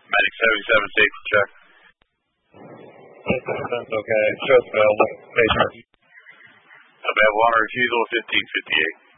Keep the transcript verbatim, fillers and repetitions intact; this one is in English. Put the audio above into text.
Medic seventy-seven, safety check. That's okay. Show's available. Patient. Available on refusal fifteen fifty-eight.